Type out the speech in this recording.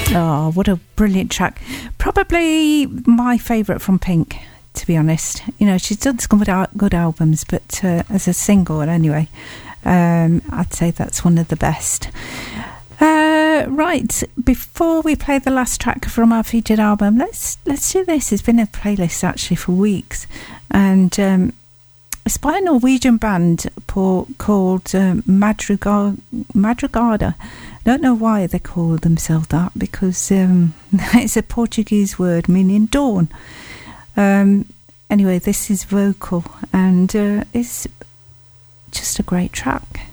Oh, what a brilliant track. Probably my favourite from Pink, to be honest. You know, she's done some good albums, but as a single anyway, I'd say that's one of the best. Right, before we play the last track from our featured album, let's do this. It's been a playlist actually for weeks, and it's by a Norwegian band called Madrugada. I don't know why they call themselves that, because it's a Portuguese word meaning dawn. Anyway, this is vocal, and it's just a great track.